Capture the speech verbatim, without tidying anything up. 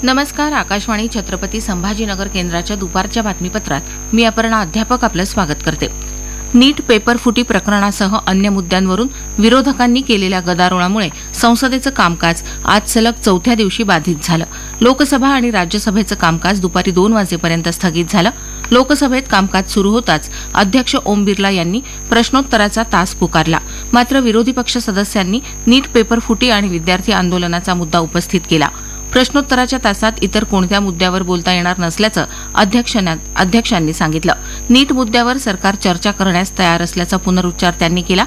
नमस्कार. आकाशवाणी छत्रपती संभाजीनगर केंद्राच्या दुपारच्या बातमीपत्रात मी अपर्णा अध्यापक आपलं स्वागत करते. नीट पेपर फुटी प्रकरणासह अन्य मुद्द्यांवरून विरोधकांनी केलेल्या गदारोळामुळे संसदेचं कामकाज आज सलग चौथ्या दिवशी बाधित झालं. लोकसभा आणि राज्यसभेचं कामकाज दुपारी दोन वाजेपर्यंत स्थगित झालं. लोकसभेत कामकाज सुरू होताच अध्यक्ष ओम बिर्ला यांनी प्रश्नोत्तराचा तास पुकारला. मात्र विरोधी पक्ष सदस्यांनी नीट पेपर फुटी आणि विद्यार्थी आंदोलनाचा मुद्दा उपस्थित केला. प्रश्नोत्तराच्या तासात इतर कोणत्या मुद्द्यावर बोलता येणार नसल्याचं अध्यक्षांनी सांगितलं. नीट मुद्द्यावर सरकार चर्चा करण्यास तयार असल्याचा पुनरुच्चार त्यांनी केला.